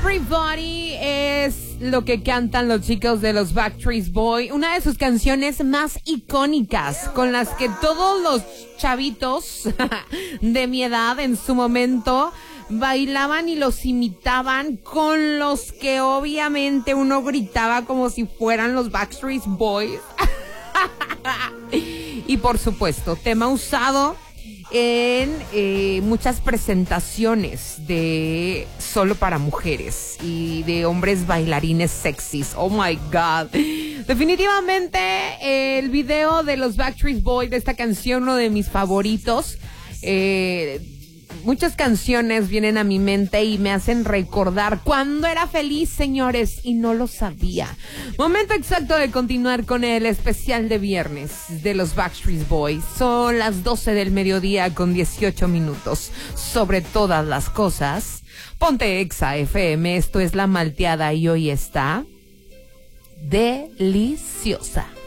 Everybody es lo que cantan los chicos de los Backstreet Boys, una de sus canciones más icónicas, con las que todos los chavitos de mi edad en su momento bailaban y los imitaban, con los que obviamente uno gritaba como si fueran los Backstreet Boys. Y por supuesto, tema usado en muchas presentaciones de solo para mujeres y de hombres bailarines sexys. Oh my God. Definitivamente el video de los Backstreet Boys de esta canción, uno de mis favoritos. Muchas canciones vienen a mi mente y me hacen recordar cuando era feliz, señores, y no lo sabía. Momento exacto de continuar con el especial de viernes de los Backstreet Boys. Son las 12 del mediodía con 18 minutos. Sobre todas las cosas, ponte Exa FM. Esto es La Malteada y hoy está deliciosa.